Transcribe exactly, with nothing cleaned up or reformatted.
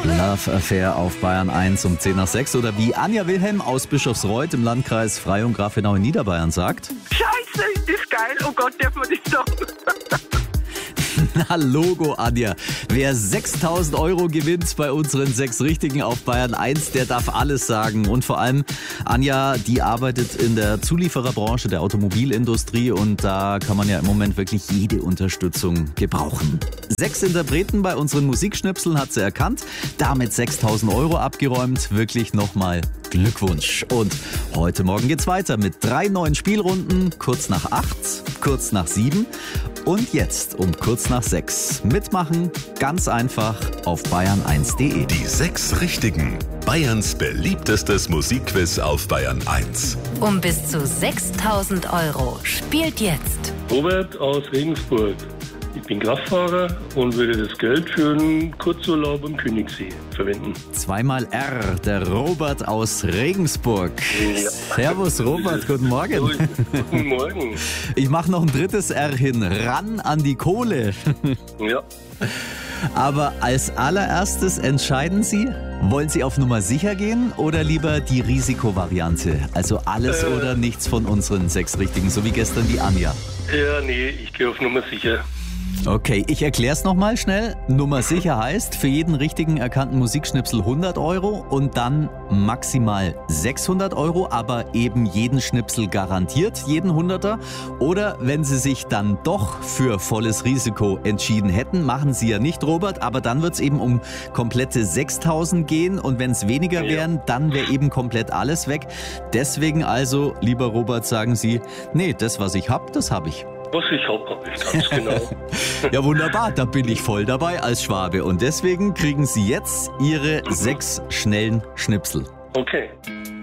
Love Affair auf Bayern eins um zehn nach sechs oder wie Anja Wilhelm aus Bischofsreuth im Landkreis Freyung Grafenau in Niederbayern sagt. Scheiße, ist das geil. Oh Gott, darf man das sagen? Na Logo, Anja. Wer sechstausend Euro gewinnt bei unseren sechs Richtigen auf Bayern eins, der darf alles sagen. Und vor allem, Anja, die arbeitet in der Zuliefererbranche der Automobilindustrie und da kann man ja im Moment wirklich jede Unterstützung gebrauchen. Sechs Interpreten bei unseren Musikschnipseln hat sie erkannt, damit sechstausend Euro abgeräumt. Wirklich nochmal Glückwunsch. Und heute Morgen geht's weiter mit drei neuen Spielrunden, kurz nach acht, kurz nach sieben und jetzt um kurz nach sechs. Mitmachen, ganz einfach auf bayern eins punkt de. Die sechs Richtigen. Bayerns beliebtestes Musikquiz auf Bayern eins. Um bis zu sechstausend Euro. Spielt jetzt Robert aus Regensburg. Ich bin Kraftfahrer und würde das Geld für einen Kurzurlaub am Königssee verwenden. Zweimal R, der Robert aus Regensburg. Ja. Servus Robert, guten Morgen. Guten Morgen. Ich mache noch ein drittes R hin, ran an die Kohle. Ja. Aber als allererstes entscheiden Sie, wollen Sie auf Nummer sicher gehen oder lieber die Risikovariante? Also alles äh. oder nichts von unseren sechs Richtigen, so wie gestern die Anja. Ja, nee, ich gehe auf Nummer sicher. Okay, ich erkläre es nochmal schnell. Nummer sicher heißt, für jeden richtigen erkannten Musikschnipsel hundert Euro und dann maximal sechshundert Euro, aber eben jeden Schnipsel garantiert, jeden Hunderter. Oder wenn Sie sich dann doch für volles Risiko entschieden hätten, machen Sie ja nicht, Robert, aber dann wird es eben um komplette sechstausend gehen und wenn es weniger wären, dann wäre eben komplett alles weg. Deswegen also, lieber Robert, sagen Sie, nee, das, was ich habe, das habe ich. Was ich hab, hab ich ganz genau. Ja, wunderbar, da bin ich voll dabei als Schwabe. Und deswegen kriegen Sie jetzt Ihre mhm. sechs schnellen Schnipsel. Okay.